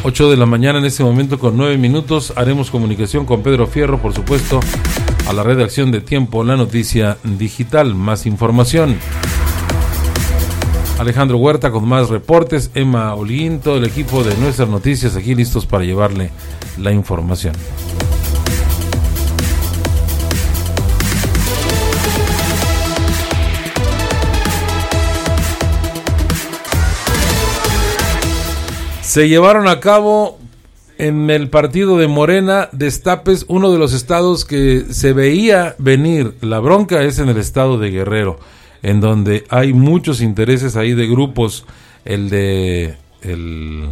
8 de la mañana en este momento con 9 minutos. Haremos comunicación con Pedro Fierro, por supuesto, a la redacción de Tiempo, la noticia digital. Más información. Alejandro Huerta con más reportes. Emma Holguín, todo el equipo de Nuestras Noticias aquí listos para llevarle la información. Se llevaron a cabo en el partido de Morena destapes, uno de los estados que se veía venir. La bronca es en el estado de Guerrero, en donde hay muchos intereses ahí de grupos. El de el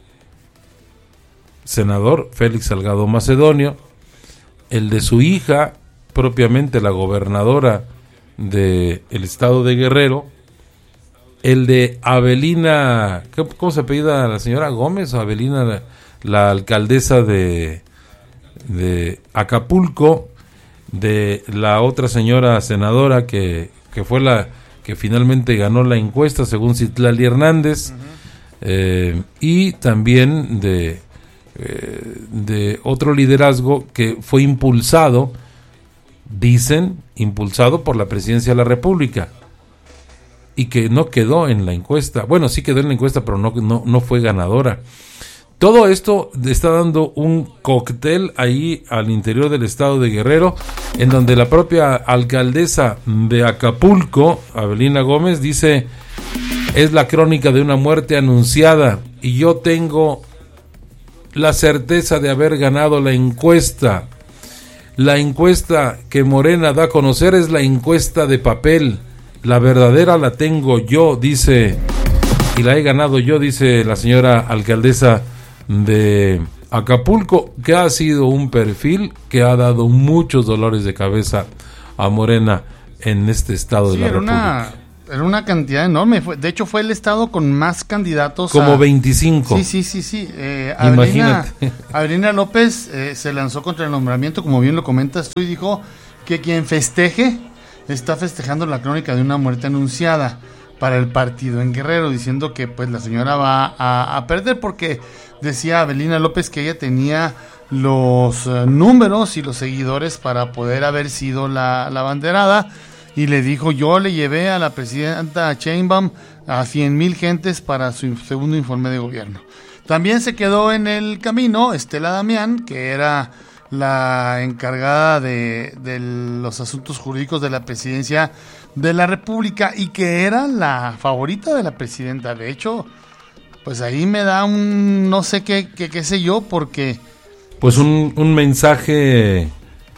senador Félix Salgado Macedonio, el de su hija, propiamente la gobernadora del estado de Guerrero, el de Avelina, ¿cómo se apellida la señora Gómez? O Avelina, la alcaldesa de Acapulco, de la otra señora senadora que fue la que finalmente ganó la encuesta según Citlali Hernández, y también de otro liderazgo que fue impulsado por la presidencia de la República, y que no quedó en la encuesta. Bueno, sí quedó en la encuesta, pero no fue ganadora. Todo esto está dando un cóctel ahí al interior del estado de Guerrero, en donde la propia alcaldesa de Acapulco, Avelina Gómez, dice: es la crónica de una muerte anunciada y yo tengo la certeza de haber ganado la encuesta. La encuesta que Morena da a conocer es la encuesta de papel. La verdadera la tengo yo, dice, y la he ganado yo, dice la señora alcaldesa de Acapulco, que ha sido un perfil que ha dado muchos dolores de cabeza a Morena en este estado de la República. Era una cantidad enorme. De hecho, fue el estado con más candidatos. Como 25. Sí. Imagínate. Avelina López se lanzó contra el nombramiento, como bien lo comentas tú, y dijo que quien festeje está festejando la crónica de una muerte anunciada para el partido en Guerrero, diciendo que pues la señora va a perder, porque decía Avelina López que ella tenía los números y los seguidores para poder haber sido la abanderada, y le dijo: yo le llevé a la presidenta Sheinbaum a 100,000 gentes para su segundo informe de gobierno. También se quedó en el camino Estela Damián, que era la encargada de los asuntos jurídicos de la presidencia de la República, y que era la favorita de la presidenta. De hecho, pues ahí me da un no sé qué sé yo, porque pues un mensaje,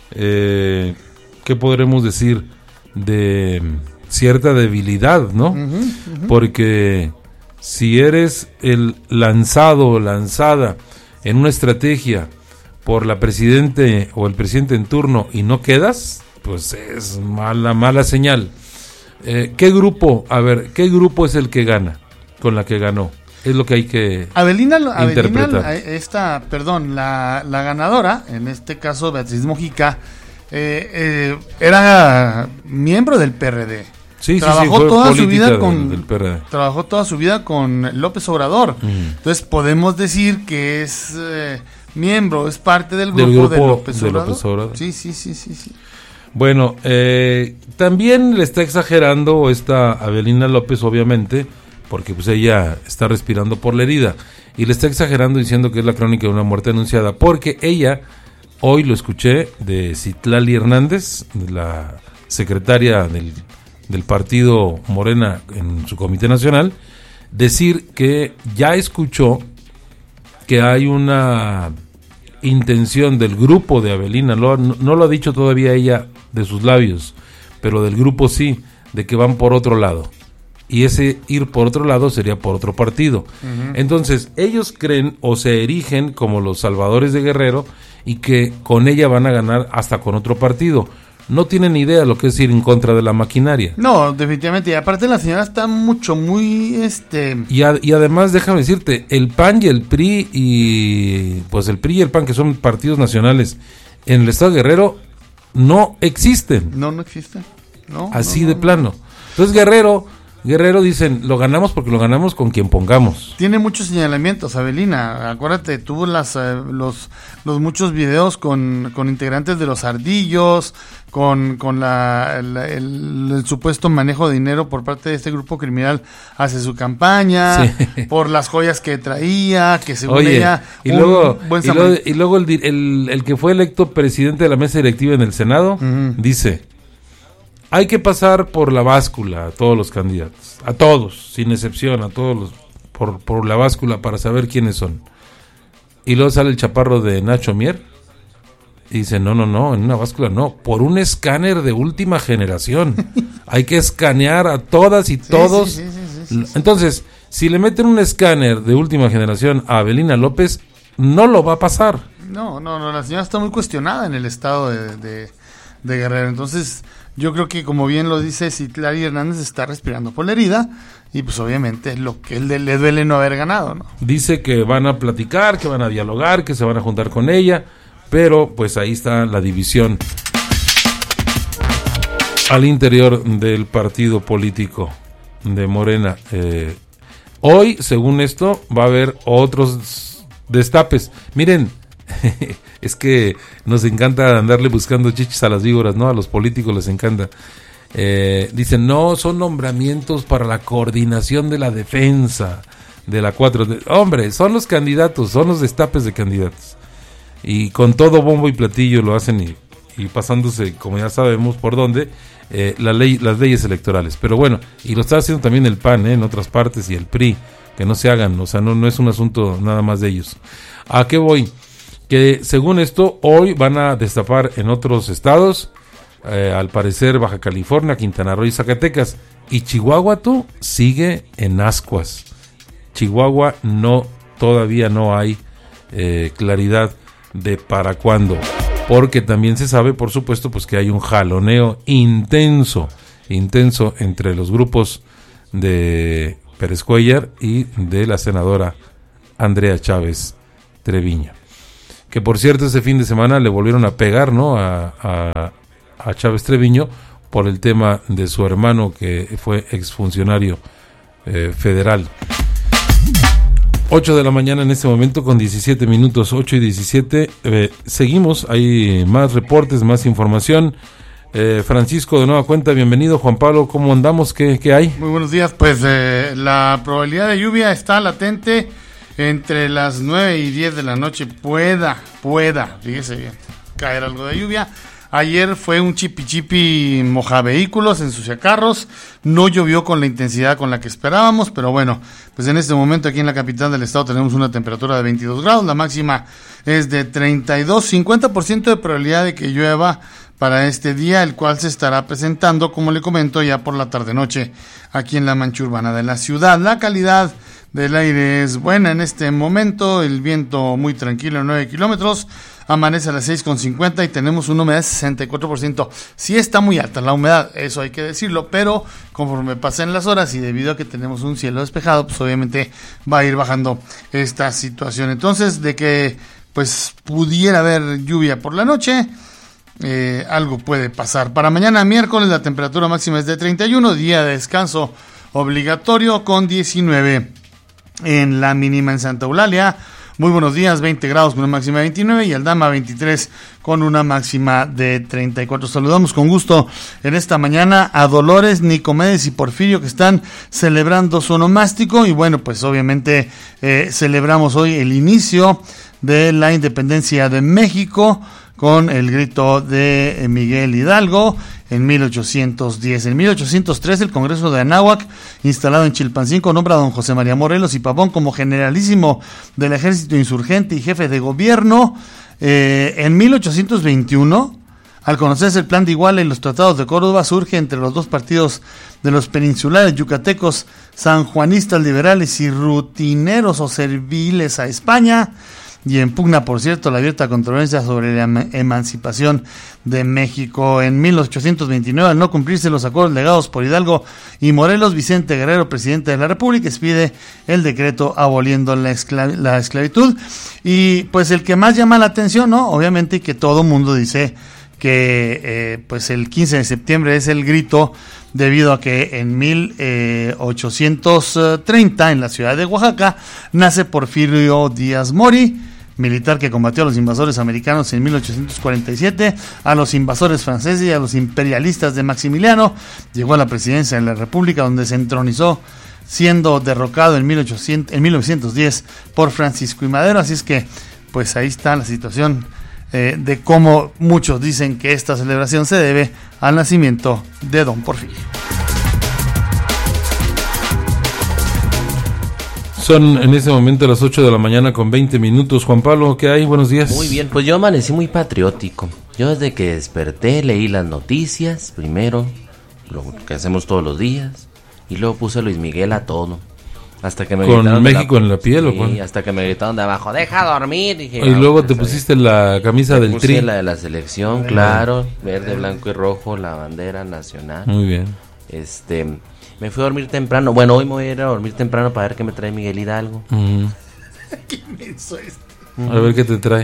¿qué podremos decir? De cierta debilidad, ¿no? Porque si eres el lanzado o lanzada en una estrategia por la presidente o el presidente en turno y no quedas, pues es mala señal. ¿Qué grupo es el que gana con la que ganó? Es lo que hay que interpretar. La ganadora, en este caso Beatriz Mojica, era miembro del PRD. Trabajó toda su vida con López Obrador. Entonces podemos decir que es miembro, es parte del grupo de López Obrador. Sí. Bueno, también le está exagerando esta Avelina López, obviamente, porque pues ella está respirando por la herida, y le está exagerando diciendo que es la crónica de una muerte anunciada, porque ella, hoy lo escuché de Citlali Hernández, la secretaria del partido Morena en su comité nacional, decir que ya escuchó que hay una intención del grupo de Avelina, no lo ha dicho todavía ella de sus labios, pero del grupo sí, de que van por otro lado, y ese ir por otro lado sería por otro partido. Entonces ellos creen o se erigen como los salvadores de Guerrero, y que con ella van a ganar hasta con otro partido. No tienen idea lo que es ir en contra de la maquinaria. No, definitivamente. Y aparte la señora está muy Y además, déjame decirte, el PAN y el PRI, y pues el PRI y el PAN, que son partidos nacionales en el estado de Guerrero, no existen. No existen. Así de plano. Entonces Guerrero Guerrero dicen, lo ganamos porque lo ganamos con quien pongamos. Tiene muchos señalamientos, Avelina. Acuérdate, tuvo los muchos videos con integrantes de los Ardillos, con el supuesto manejo de dinero por parte de este grupo criminal hacia su campaña, sí, por las joyas que traía, que según ella... Y luego el que fue electo presidente de la mesa directiva en el Senado, dice... Hay que pasar por la báscula a todos los candidatos, a todos, sin excepción, a todos por la báscula para saber quiénes son. Y luego sale el chaparro de Nacho Mier y dice, no, en una báscula no, por un escáner de última generación. Hay que escanear a todas y todos. Sí. Entonces, si le meten un escáner de última generación a Avelina López, no lo va a pasar. No, la señora está muy cuestionada en el estado de Guerrero, entonces... Yo creo que, como bien lo dice Citlali Hernández, está respirando por la herida y pues obviamente lo que le duele no haber ganado, ¿no? Dice que van a platicar, que van a dialogar, que se van a juntar con ella, pero pues ahí está la división al interior del partido político de Morena. Hoy, según esto, va a haber otros destapes. Miren, es que nos encanta andarle buscando chichis a las víboras, ¿no? A los políticos les encanta. Dicen, no, son nombramientos para la coordinación de la defensa de la 4. Hombre, son los candidatos, son los destapes de candidatos. Y con todo bombo y platillo lo hacen y pasándose, como ya sabemos, por dónde, las leyes electorales. Pero bueno, y lo está haciendo también el PAN, en otras partes, y el PRI, que no se hagan, o sea, no es un asunto nada más de ellos. ¿A qué voy? Que según esto, hoy van a destapar en otros estados, al parecer Baja California, Quintana Roo y Zacatecas, y Chihuahua sigue en ascuas. Chihuahua todavía no hay claridad de para cuándo, porque también se sabe, por supuesto, pues que hay un jaloneo intenso entre los grupos de Pérez Cuéllar y de la senadora Andrea Chávez Treviño. Que por cierto, ese fin de semana le volvieron a pegar, ¿no? a Chávez Treviño por el tema de su hermano que fue exfuncionario federal. 8 de la mañana en este momento con 17 minutos, 8 y 17. Seguimos, hay más reportes, más información. Francisco, de nueva cuenta, bienvenido. Juan Pablo, ¿cómo andamos? ¿Qué hay? Muy buenos días, pues la probabilidad de lluvia está latente. Entre las 9 y 10 de la noche pueda, fíjese bien, caer algo de lluvia. Ayer fue un chipi moja vehículos, ensucia carros, no llovió con la intensidad con la que esperábamos, pero bueno, pues en este momento aquí en la capital del estado tenemos una temperatura de 22 grados, la máxima es de 32, 50% de probabilidad de que llueva para este día, el cual se estará presentando, como le comento, ya por la tarde-noche aquí en la mancha urbana de la ciudad. La calidad del aire es buena en este momento, el viento muy tranquilo, 9 kilómetros, amanece a las 6:50 y tenemos una humedad de 64%. Sí está muy alta la humedad, eso hay que decirlo, pero conforme pasen las horas y debido a que tenemos un cielo despejado, pues obviamente va a ir bajando esta situación. Entonces, de que pues pudiera haber lluvia por la noche, algo puede pasar. Para mañana miércoles la temperatura máxima es de 31, día de descanso obligatorio con 19. En la mínima en Santa Eulalia, muy buenos días, 20 grados con una máxima de 29 y Aldama 23 con una máxima de 34. Saludamos con gusto en esta mañana a Dolores, Nicomedes y Porfirio que están celebrando su onomástico y bueno, pues obviamente celebramos hoy el inicio de la independencia de México con el grito de Miguel Hidalgo en 1810. En 1803 el Congreso de Anáhuac, instalado en Chilpancingo, nombra a don José María Morelos y Pavón como generalísimo del ejército insurgente y jefe de gobierno. En 1821, al conocerse el plan de Iguala y los tratados de Córdoba, surge entre los dos partidos de los peninsulares yucatecos, sanjuanistas liberales y rutineros o serviles a España, y en pugna, por cierto, la abierta controversia sobre la emancipación de México. En 1829, al no cumplirse los acuerdos legados por Hidalgo y Morelos, Vicente Guerrero, presidente de la República, expide el decreto aboliendo la esclavitud. Y pues el que más llama la atención, ¿no? Obviamente, que todo mundo dice que pues el 15 de septiembre es el grito debido a que en 1830 en la ciudad de Oaxaca nace Porfirio Díaz Mori, militar que combatió a los invasores americanos en 1847, a los invasores franceses y a los imperialistas de Maximiliano. Llegó a la presidencia de la República, donde se entronizó, siendo derrocado en 1910 por Francisco I. Madero. Así es que pues ahí está la situación de cómo muchos dicen que esta celebración se debe al nacimiento de don Porfirio. Son en este momento las 8 de la mañana con 20 minutos. Juan Pablo, ¿qué hay? Buenos días. Muy bien, pues yo amanecí muy patriótico. Yo desde que desperté leí las noticias, primero, lo que hacemos todos los días, y luego puse Luis Miguel a todo. Hasta que me ¿Con México en la piel o cuál? Sí, hasta que me gritaron de abajo, deja dormir. Dije, y luego te pusiste la camisa del Tri. La de la selección, claro, verde, blanco y rojo, la bandera nacional. Muy bien. Me fui a dormir temprano. Bueno, hoy me voy a ir a dormir temprano para ver qué me trae Miguel Hidalgo. ¿Qué inmenso es? A ver qué te trae.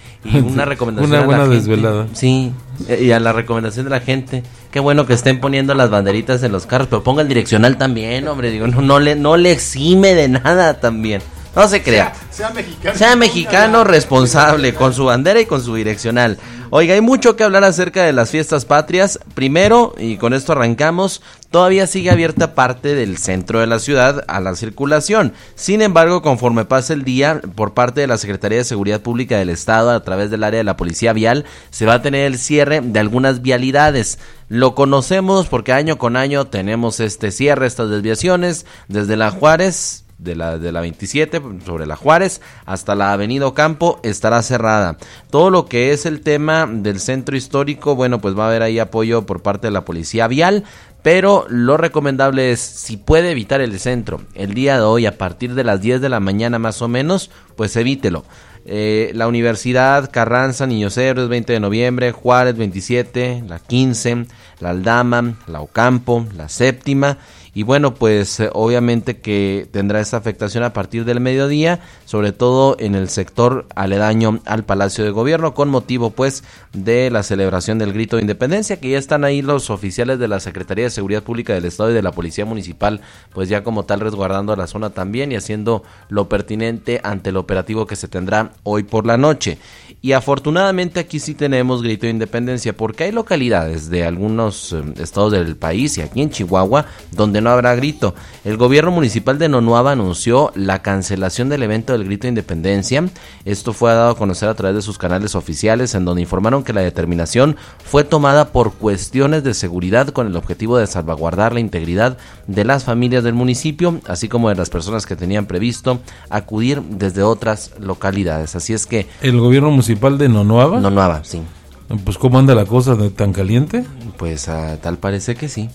Y una recomendación una a la buena gente. desvelada. Sí, y a la recomendación de la gente. Qué bueno que estén poniendo las banderitas en los carros, pero ponga el direccional también, hombre. Digo, no le exime de nada también. No se crea. Sea mexicano responsable con su bandera y con su direccional. Oiga, hay mucho que hablar acerca de las fiestas patrias. Primero, y con esto arrancamos, todavía sigue abierta parte del centro de la ciudad a la circulación. Sin embargo, conforme pasa el día, por parte de la Secretaría de Seguridad Pública del Estado, a través del área de la Policía Vial, se va a tener el cierre de algunas vialidades. Lo conocemos porque año con año tenemos este cierre, estas desviaciones, desde la Juárez, de la 27 sobre la Juárez hasta la Avenida Ocampo estará cerrada. Todo lo que es el tema del centro histórico, bueno, pues va a haber ahí apoyo por parte de la Policía Vial, pero lo recomendable es, si puede evitar el centro el día de hoy a partir de las 10 de la mañana más o menos, pues evítelo. La Universidad, Carranza, Niños Héroes, 20 de noviembre, Juárez, 27, la 15, la Aldama, la Ocampo, la Séptima. Y bueno, pues obviamente que tendrá esta afectación a partir del mediodía, sobre todo en el sector aledaño al Palacio de Gobierno, con motivo pues de la celebración del Grito de Independencia, que ya están ahí los oficiales de la Secretaría de Seguridad Pública del Estado y de la Policía Municipal, pues ya como tal resguardando la zona también y haciendo lo pertinente ante el operativo que se tendrá hoy por la noche. Y afortunadamente aquí sí tenemos Grito de Independencia, porque hay localidades de algunos estados del país y aquí en Chihuahua donde no habrá grito. El gobierno municipal de Nonuava anunció la cancelación del evento del Grito de Independencia. Esto fue dado a conocer a través de sus canales oficiales, en donde informaron que la determinación fue tomada por cuestiones de seguridad con el objetivo de salvaguardar la integridad de las familias del municipio, así como de las personas que tenían previsto acudir desde otras localidades. Así es que ¿el gobierno municipal de Nonuava? Nonuava, sí. Pues ¿cómo anda la cosa tan caliente? Pues tal parece que sí.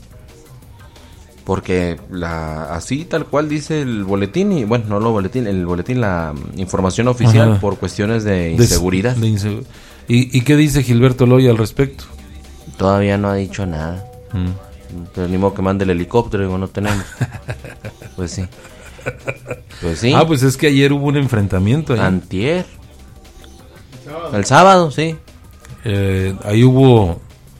Porque así tal cual dice el boletín, y bueno, no lo boletín, el boletín, la información oficial. Ajá. Por cuestiones de inseguridad. ¿Y qué dice Gilberto Loya al respecto? Todavía no ha dicho nada. Pero ni modo que mande el helicóptero, digo, no tenemos. Pues sí. Pues sí. Pues es que ayer hubo un enfrentamiento ahí. Antier. El sábado, sí. Ahí hubo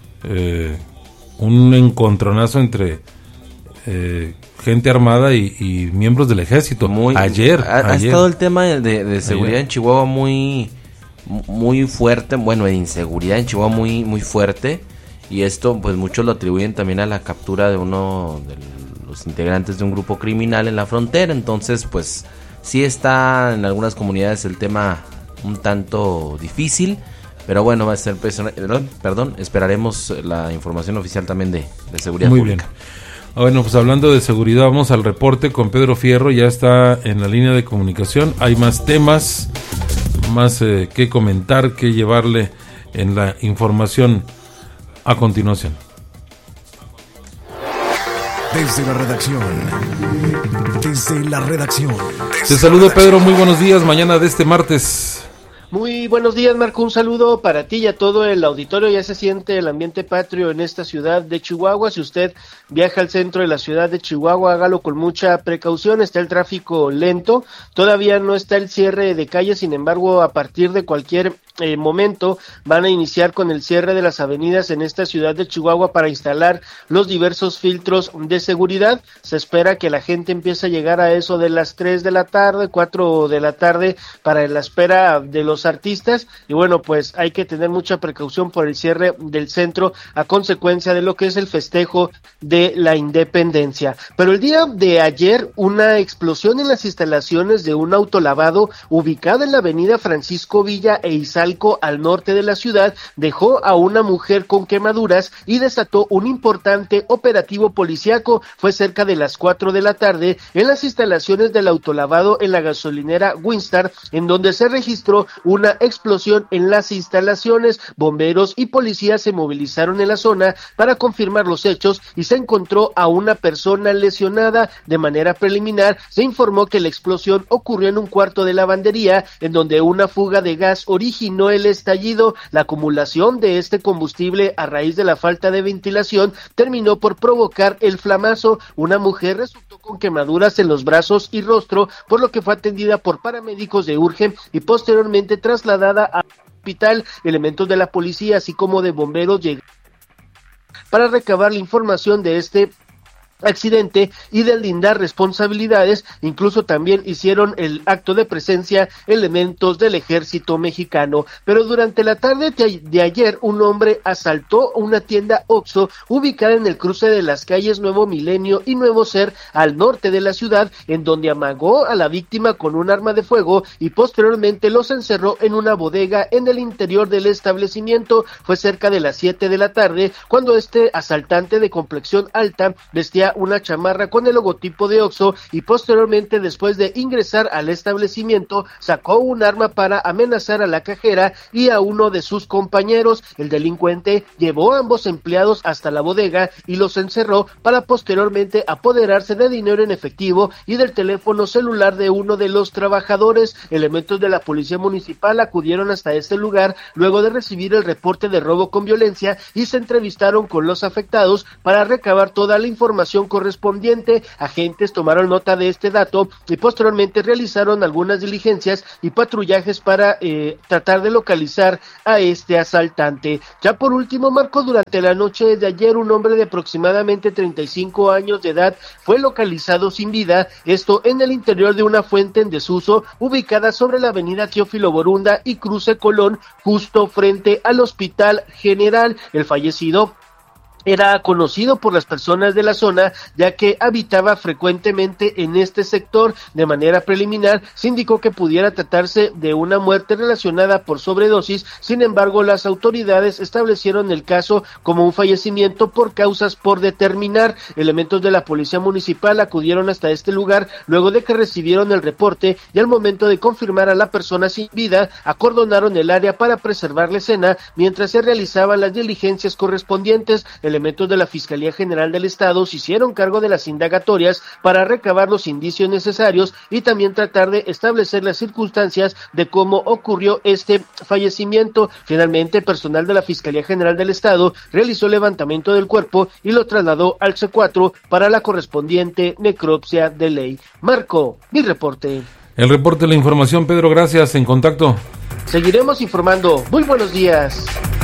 un encontronazo entre gente armada y miembros del ejército. Ayer ha estado el tema de seguridad en Chihuahua muy fuerte, bueno, de inseguridad en Chihuahua muy fuerte, y esto pues muchos lo atribuyen también a la captura de uno de los integrantes de un grupo criminal en la frontera. Entonces pues sí está en algunas comunidades el tema un tanto difícil, pero bueno, va a ser esperaremos la información oficial también de seguridad muy pública. Bien. Bueno, pues hablando de seguridad, vamos al reporte con Pedro Fierro, ya está en la línea de comunicación. Hay más temas, más que comentar, que llevarle en la información a continuación. Desde la redacción. Te saludo, Pedro, muy buenos días, mañana de este martes. Muy buenos días, Marco, un saludo para ti y a todo el auditorio. Ya se siente el ambiente patrio en esta ciudad de Chihuahua. Si usted viaja al centro de la ciudad de Chihuahua, hágalo con mucha precaución. Está el tráfico lento, todavía no está el cierre de calles, sin embargo, a partir de cualquier momento van a iniciar con el cierre de las avenidas en esta ciudad de Chihuahua para instalar los diversos filtros de seguridad. Se espera que la gente empiece a llegar a eso de las 3 de la tarde, 4 de la tarde para la espera de los artistas, y bueno, pues hay que tener mucha precaución por el cierre del centro a consecuencia de lo que es el festejo de la independencia. Pero el día de ayer, una explosión en las instalaciones de un autolavado ubicado en la avenida Francisco Villa e Izalco al norte de la ciudad dejó a una mujer con quemaduras y desató un importante operativo policíaco. Fue cerca de las 4 de la tarde en las instalaciones del autolavado en la gasolinera Winstar, en donde se registró una explosión en las instalaciones. Bomberos y policías se movilizaron en la zona para confirmar los hechos y se encontró a una persona lesionada. De manera preliminar, se informó que la explosión ocurrió en un cuarto de lavandería, en donde una fuga de gas originó el estallido. La acumulación de este combustible a raíz de la falta de ventilación terminó por provocar el flamazo. Una mujer resultó con quemaduras en los brazos y rostro, por lo que fue atendida por paramédicos de Urgen y posteriormente trasladada al hospital. Elementos de la policía así como de bomberos llegaron para recabar la información de este accidente y deslindar responsabilidades. Incluso también hicieron el acto de presencia elementos del ejército mexicano. Pero durante la tarde de ayer, un hombre asaltó una tienda Oxxo ubicada en el cruce de las calles Nuevo Milenio y Nuevo Ser al norte de la ciudad, en donde amagó a la víctima con un arma de fuego y posteriormente los encerró en una bodega en el interior del establecimiento. Fue cerca de las 7 de la tarde cuando este asaltante de complexión alta vestía una chamarra con el logotipo de Oxxo y posteriormente, después de ingresar al establecimiento, sacó un arma para amenazar a la cajera y a uno de sus compañeros. El delincuente llevó a ambos empleados hasta la bodega y los encerró para posteriormente apoderarse de dinero en efectivo y del teléfono celular de uno de los trabajadores. Elementos de la policía municipal acudieron hasta este lugar luego de recibir el reporte de robo con violencia y se entrevistaron con los afectados para recabar toda la información correspondiente. Agentes tomaron nota de este dato y posteriormente realizaron algunas diligencias y patrullajes para tratar de localizar a este asaltante. Ya por último, Marco, durante la noche de ayer, un hombre de aproximadamente 35 años de edad fue localizado sin vida, esto en el interior de una fuente en desuso ubicada sobre la avenida Teófilo Borunda y Cruce Colón, justo frente al Hospital General. El fallecido era conocido por las personas de la zona, ya que habitaba frecuentemente en este sector. De manera preliminar, se indicó que pudiera tratarse de una muerte relacionada por sobredosis. Sin embargo, las autoridades establecieron el caso como un fallecimiento por causas por determinar. Elementos de la policía municipal acudieron hasta este lugar luego de que recibieron el reporte y al momento de confirmar a la persona sin vida, acordonaron el área para preservar la escena mientras se realizaban las diligencias correspondientes. Elementos de la Fiscalía General del Estado se hicieron cargo de las indagatorias para recabar los indicios necesarios y también tratar de establecer las circunstancias de cómo ocurrió este fallecimiento. Finalmente, personal de la Fiscalía General del Estado realizó el levantamiento del cuerpo y lo trasladó al C4 para la correspondiente necropsia de ley. Marco, mi reporte. El reporte de la información, Pedro, gracias. En contacto. Seguiremos informando. Muy buenos días.